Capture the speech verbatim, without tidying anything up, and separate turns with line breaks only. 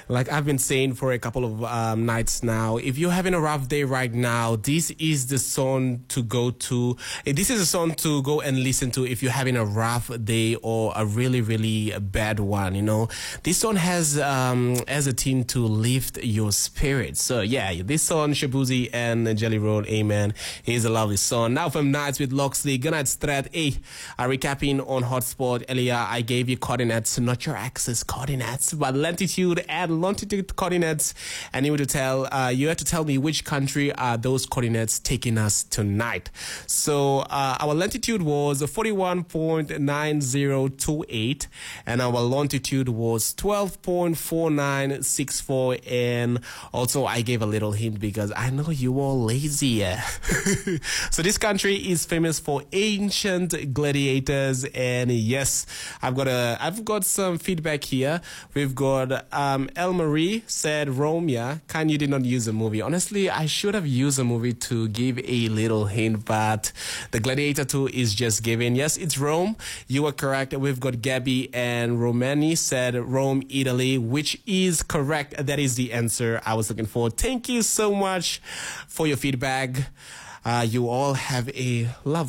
Like I've been saying for a couple of um, nights now, if you're having a rough day right now, this is the song to go to. This is a song to go and listen to if you're having a rough day or a really, really bad one, you know. This song has um, as a theme to lift your spirits. So yeah, this song, Shabuzi and Jelly Roll, Amen, is a lovely song. Now from Nights with Loxley, good night, Strat. Hey, uh, recapping on Hotspot earlier, I gave you coordinates, not your access coordinates, but longitude and longitude coordinates, and you had to tell uh, you had to tell me which country are those coordinates taking us tonight. So uh, our longitude was forty-one point nine zero two eight, and our longitude was twelve point four nine six four. And also, I gave a little hint because I know you all lazy. So this country is famous for ancient gladiators, and yes, I've got a I've got some feedback here. We've got um, El Marie said Rome. Yeah, can you did not use a movie? Honestly, I should have used a movie to give a little hint, but the Gladiator two is just given. Yes, it's Rome. You are correct. We've got Gabby and Romani said Rome, Italy, which is correct. That is the answer I was looking for. Thank you so much for your feedback. Uh, you all have a lovely